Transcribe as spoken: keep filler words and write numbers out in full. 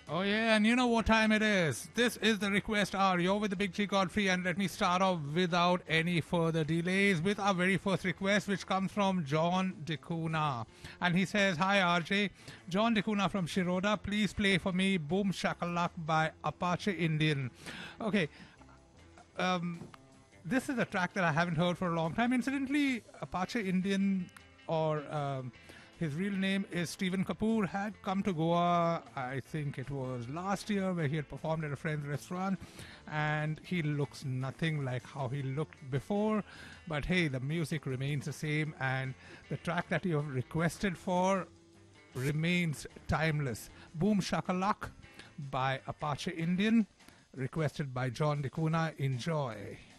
Oh yeah, and you know what time it is. This is the request hour. You're with the Big G Godfrey, and let me start off without any further delays with our very first request, which comes from John Decuna. And he says, "Hi R J, John Decuna from Shiroda. Please play for me Boom Shakalak by Apache Indian." Okay, um, this is a track that I haven't heard for a long time. Incidentally, Apache Indian, or um, his real name is Stephen Kapoor, had come to Goa, I think it was last year, where he had performed at a friend's restaurant, and he looks nothing like how he looked before. But hey, the music remains the same, and the track that you have requested for remains timeless. Boom Shakalak by Apache Indian, requested by John Decuna. Enjoy.